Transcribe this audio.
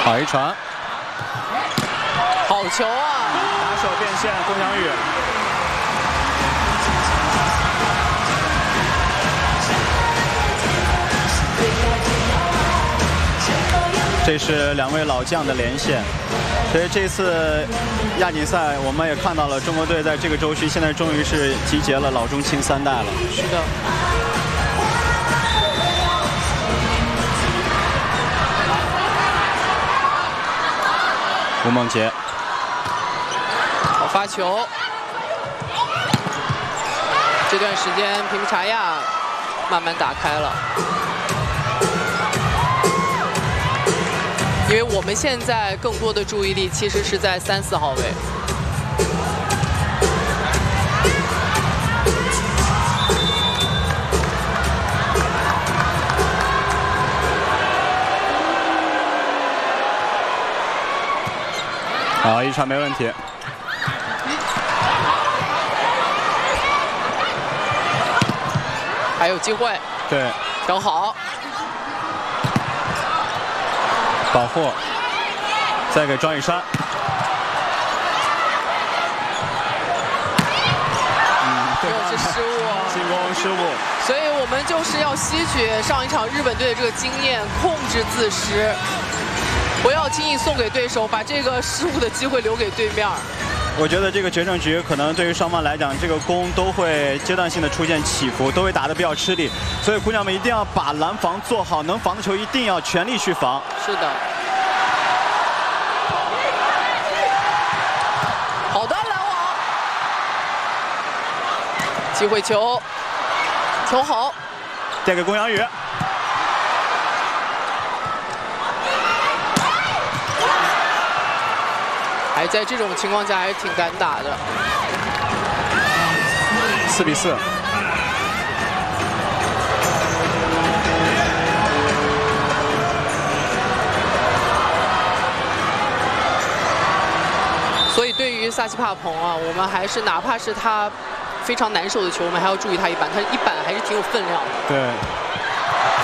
好一传， 好球啊！ 打手变线，龚翔宇。这是两位老将的连线，所以这次亚锦赛我们也看到了中国队在这个周区现在终于是集结了老中青三代了。 是的。 吴梦洁， 好发球。这段时间平皮查亚慢慢打开了。 因为我们现在更多的注意力其实是在3、4号位。 好，一传没问题。 还有机会。 对， 正好。 保护，再给庄雨珊。 又是失误， 进攻失误。 所以我们就是要吸取上一场日本队的这个经验，控制自失，不要轻易送给对手，把这个失误的机会留给对面。 我觉得这个决胜局可能对于双方来讲，这个攻都会阶段性的出现起伏，都会打得比较吃力，所以姑娘们一定要把拦防做好，能防的球一定要全力去防。 是的。好的，拦网，机会球，球好， 带给龚翔宇。 还在这种情况下还是挺敢打的。 4比4。 所以对于萨奇帕蓬啊，我们还是哪怕是他非常难受的球，我们还要注意他一板，他一板还是挺有分量的。 对。